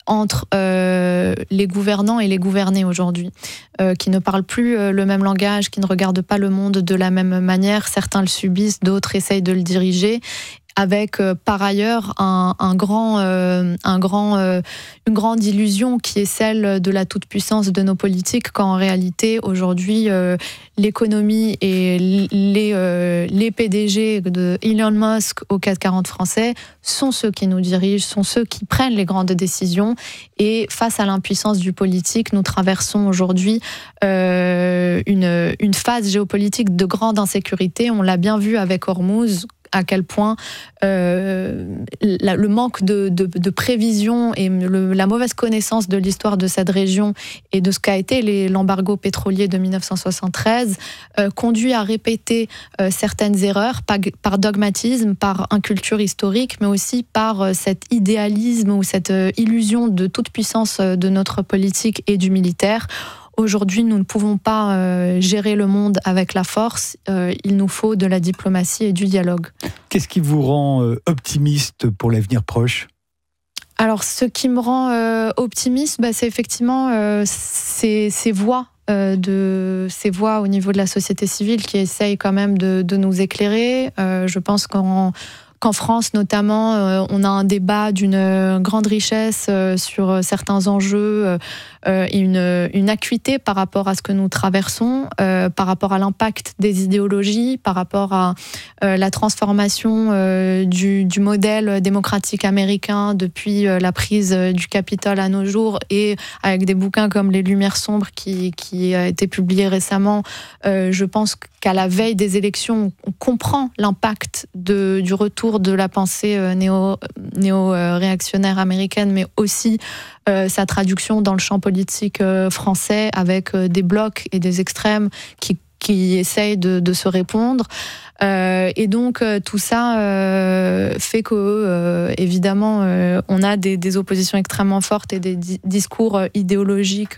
entre les gouvernants et les gouvernés aujourd'hui, qui ne parlent plus le même langage, qui ne regardent pas le monde de la même manière. Certains le subissent, d'autres essayent de le diriger, avec par ailleurs une grande illusion qui est celle de la toute-puissance de nos politiques, quand en réalité aujourd'hui l'économie et les PDG de Elon Musk au CAC 40 français sont ceux qui nous dirigent, sont ceux qui prennent les grandes décisions, et face à l'impuissance du politique, nous traversons aujourd'hui une phase géopolitique de grande insécurité. On l'a bien vu avec Hormuz, à quel point le manque de prévision et la mauvaise connaissance de l'histoire de cette région et de ce qu'a été l'embargo pétrolier de 1973 conduit à répéter certaines erreurs par dogmatisme, par inculture historique, mais aussi par cet idéalisme ou cette illusion de toute puissance de notre politique et du militaire. Aujourd'hui, nous ne pouvons pas gérer le monde avec la force. Il nous faut de la diplomatie et du dialogue. Qu'est-ce qui vous rend optimiste pour l'avenir proche ? Alors, ce qui me rend optimiste, c'est effectivement ces voix au niveau de la société civile qui essayent quand même de nous éclairer. Je pense qu'en France, notamment, on a un débat d'une grande richesse sur certains enjeux et une acuité par rapport à ce que nous traversons, par rapport à l'impact des idéologies, par rapport à la transformation du modèle démocratique américain depuis la prise du Capitole à nos jours, et avec des bouquins comme Les Lumières sombres qui a été publié récemment. Je pense qu'à la veille des élections, on comprend l'impact du retour de la pensée néo-réactionnaire américaine, mais aussi sa traduction dans le champ politique français, avec des blocs et des extrêmes qui essayent de se répondre. Et donc tout ça fait que évidemment on a des oppositions extrêmement fortes et des discours idéologiques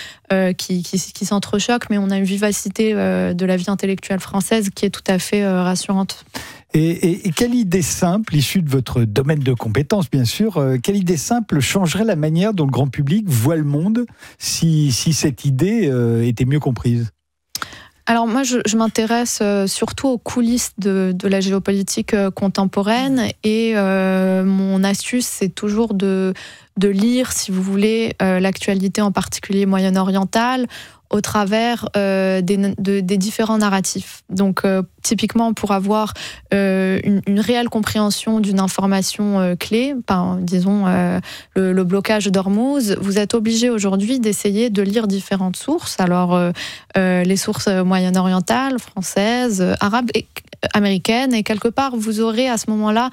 qui s'entrechoquent, mais on a une vivacité de la vie intellectuelle française qui est tout à fait rassurante. Et quelle idée simple, issue de votre domaine de compétences bien sûr, quelle idée simple changerait la manière dont le grand public voit le monde si cette idée était mieux comprise ? Alors moi, je m'intéresse surtout aux coulisses de la géopolitique contemporaine, et mon astuce, c'est toujours de lire, si vous voulez, l'actualité en particulier moyen-orientale, au travers des différents narratifs. Donc, typiquement, pour avoir une réelle compréhension d'une information clé, disons le blocage d'Ormuz, vous êtes obligé aujourd'hui d'essayer de lire différentes sources. Alors, les sources moyen-orientales, françaises, arabes et américaines, et quelque part, vous aurez à ce moment-là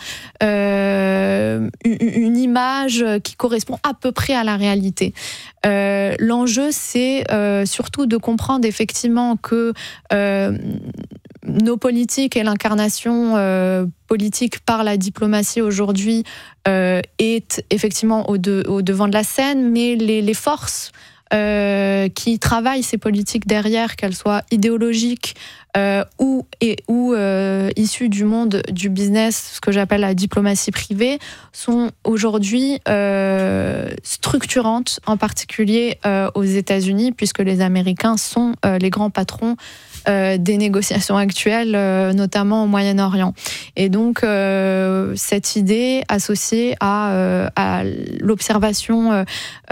une image qui correspond à peu près à la réalité. L'enjeu, c'est surtout de comprendre effectivement que nos politiques et l'incarnation politique par la diplomatie aujourd'hui est effectivement au devant de la scène, mais les forces qui travaillent ces politiques derrière, qu'elles soient idéologiques ou issues du monde du business, ce que j'appelle la diplomatie privée, sont aujourd'hui structurantes, en particulier aux États-Unis, puisque les Américains sont les grands patrons des négociations actuelles, notamment au Moyen-Orient. Et donc, cette idée associée à l'observation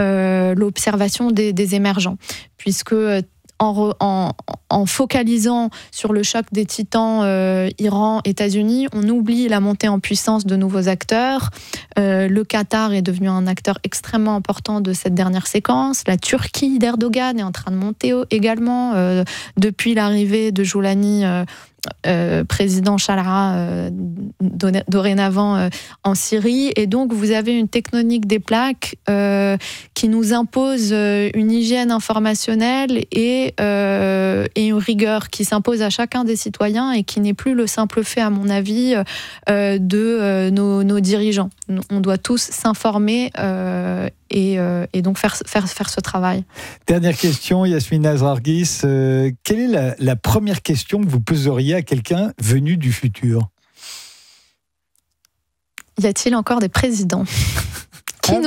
des émergents, puisque en focalisant sur le choc des titans Iran, États-Unis, on oublie la montée en puissance de nouveaux acteurs. Le Qatar est devenu un acteur extrêmement important de cette dernière séquence. La Turquie d'Erdogan est en train de monter également depuis l'arrivée de Joulani, président Chalara dorénavant en Syrie. Et donc vous avez une tectonique des plaques qui nous impose une hygiène informationnelle et une rigueur qui s'impose à chacun des citoyens, et qui n'est plus le simple fait, à mon avis, de nos dirigeants. On doit tous s'informer et donc faire ce travail. Dernière question, Yasmina Zarguis. Quelle est la première question que vous poseriez à quelqu'un venu du futur ? Y a-t-il encore des présidents ? Qui nous dirige ?